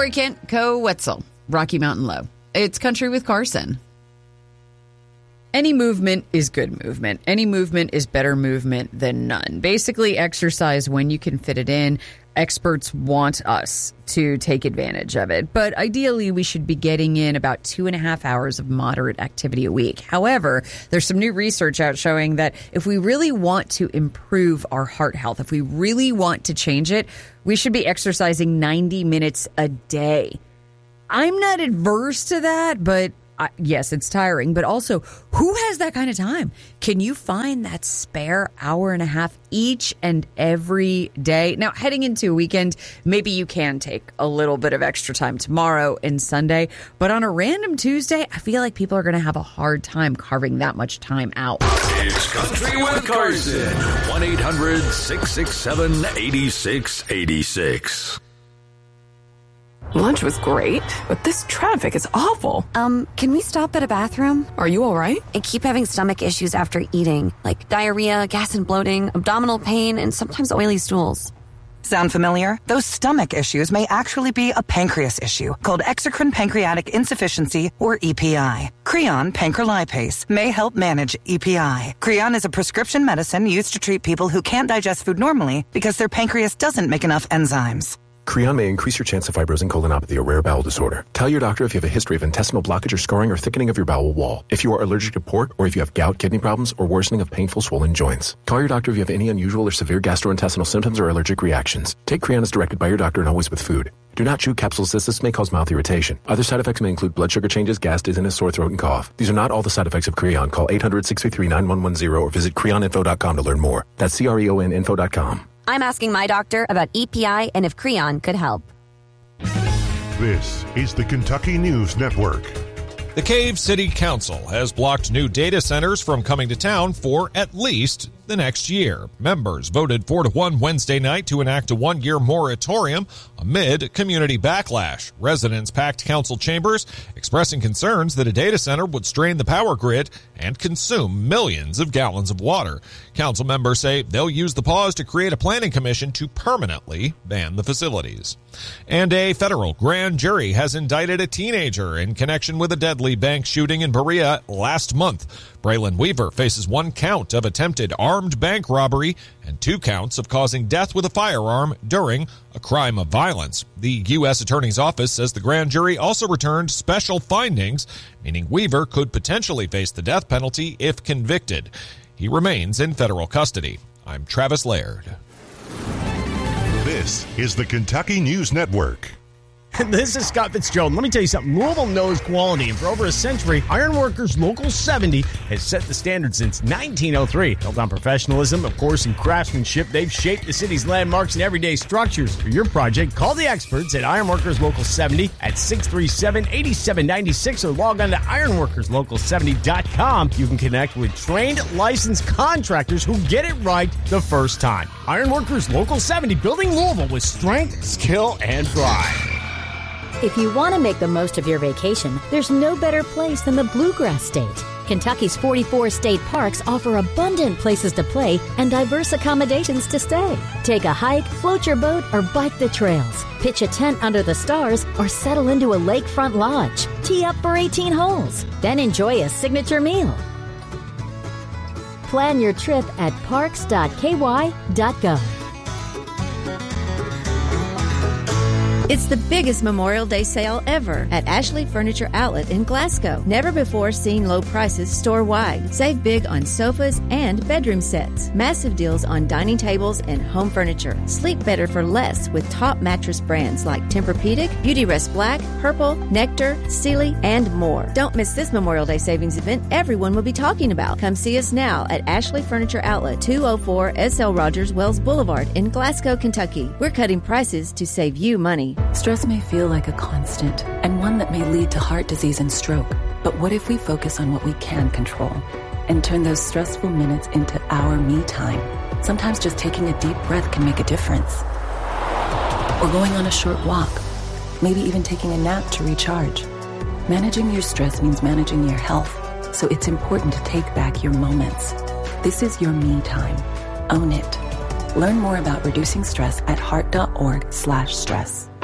Corey Kent, Co-Wetzel, Rocky Mountain Low. It's Country with Carson. Any movement is good movement. Any movement is better movement than none. Basically, exercise when you can fit it in. Experts want us to take advantage of it. But ideally, we should be getting in about 2.5 hours of moderate activity a week. However, there's some new research out showing that if we really want to improve our heart health, if we really want to change it, we should be exercising 90 minutes a day. I'm not adverse to that, but yes, it's tiring, but also, who has that kind of time? Can you find that spare hour and a half each and every day? Now, heading into a weekend, maybe you can take a little bit of extra time tomorrow and Sunday, but on a random Tuesday, I feel like people are going to have a hard time carving that much time out. It's Country with Carson. 1-800-667-8686. Lunch was great, but this traffic is awful. Can we stop at a bathroom? Are you all right? I keep having stomach issues after eating, like diarrhea, gas and bloating, abdominal pain, and sometimes oily stools. Sound familiar? Those stomach issues may actually be a pancreas issue called exocrine pancreatic insufficiency, or EPI. Creon pancrelipase may help manage EPI. Creon is a prescription medicine used to treat people who can't digest food normally because their pancreas doesn't make enough enzymes. Creon may increase your chance of fibrosing colonopathy, a rare bowel disorder. Tell your doctor if you have a history of intestinal blockage or scarring or thickening of your bowel wall, if you are allergic to pork, or if you have gout, kidney problems, or worsening of painful swollen joints. Call your doctor if you have any unusual or severe gastrointestinal symptoms or allergic reactions. Take Creon as directed by your doctor and always with food. Do not chew capsules. This may cause mouth irritation. Other side effects may include blood sugar changes, gas, dizziness, sore throat, and cough. These are not all the side effects of Creon. Call 800-633-9110 or visit creoninfo.com to learn more. That's CREONinfo.com. I'm asking my doctor about EPI and if Creon could help. This is the Kentucky News Network. The Cave City Council has blocked new data centers from coming to town for at least the next year. Members voted 4-1 Wednesday night to enact a one-year moratorium amid community backlash. Residents packed council chambers, expressing concerns that a data center would strain the power grid and consume millions of gallons of water. Council members say they'll use the pause to create a planning commission to permanently ban the facilities. And a federal grand jury has indicted a teenager in connection with a deadly bank shooting in Berea last month. Braylon Weaver faces 1 count of attempted armed bank robbery and 2 counts of causing death with a firearm during a crime of violence. The U.S. Attorney's Office says the grand jury also returned special findings, meaning Weaver could potentially face the death penalty if convicted. He remains in federal custody. I'm Travis Laird. This is the Kentucky News Network. This is Scott Fitzgerald. Let me tell you something. Louisville knows quality, and for over a century, Ironworkers Local 70 has set the standard since 1903. Built on professionalism, of course, and craftsmanship, they've shaped the city's landmarks and everyday structures. For your project, call the experts at Ironworkers Local 70 at 637-8796 or log on to ironworkerslocal70.com. You can connect with trained, licensed contractors who get it right the first time. Ironworkers Local 70, building Louisville with strength, skill, and pride. If you want to make the most of your vacation, there's no better place than the Bluegrass State. Kentucky's 44 state parks offer abundant places to play and diverse accommodations to stay. Take a hike, float your boat, or bike the trails. Pitch a tent under the stars or settle into a lakefront lodge. Tee up for 18 holes. Then enjoy a signature meal. Plan your trip at parks.ky.gov. It's the biggest Memorial Day sale ever at Ashley Furniture Outlet in Glasgow. Never before seen low prices store-wide. Save big on sofas and bedroom sets. Massive deals on dining tables and home furniture. Sleep better for less with top mattress brands like Tempur-Pedic, Beautyrest Black, Purple, Nectar, Sealy, and more. Don't miss this Memorial Day savings event everyone will be talking about. Come see us now at Ashley Furniture Outlet, 204 S.L. Rogers Wells Boulevard in Glasgow, Kentucky. We're cutting prices to save you money. Stress may feel like a constant and one that may lead to heart disease and stroke. But what if we focus on what we can control and turn those stressful minutes into our me time? Sometimes just taking a deep breath can make a difference. Or going on a short walk, maybe even taking a nap to recharge. Managing your stress means managing your health, so it's important to take back your moments. This is your me time. Own it. Learn more about reducing stress at heart.org/stress.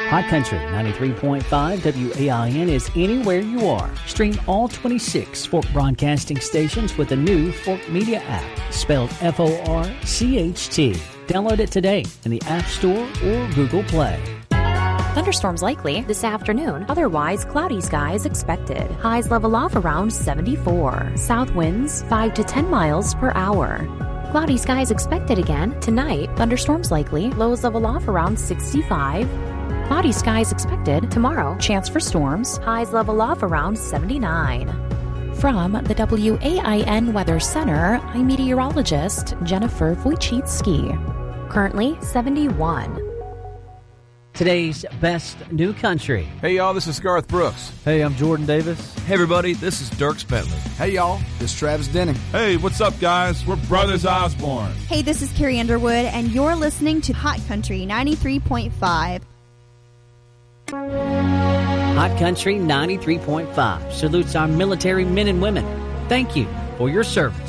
Hot Country 93.5 WAIN is anywhere you are. Stream all 26 Fork broadcasting stations with the new Fork Media app, spelled FORCHT. Download it today in the App Store or Google Play. Thunderstorms likely this afternoon. Otherwise, cloudy skies expected. Highs level off around 74. South winds 5 to 10 miles per hour. Cloudy skies expected again tonight. Thunderstorms likely. Lows level off around 65. Cloudy skies expected tomorrow. Chance for storms. Highs level off around 79. From the WAIN Weather Center, I'm meteorologist Jennifer Wojcicki. Currently 71. Today's best new country. Hey, y'all, this is Garth Brooks. Hey, I'm Jordan Davis. Hey, everybody, this is Dierks Bentley. Hey, y'all, this is Travis Denning. Hey, what's up, guys? We're Brothers Osborne. Hey, this is Carrie Underwood, and you're listening to Hot Country 93.5. Hot Country 93.5 salutes our military men and women. Thank you for your service.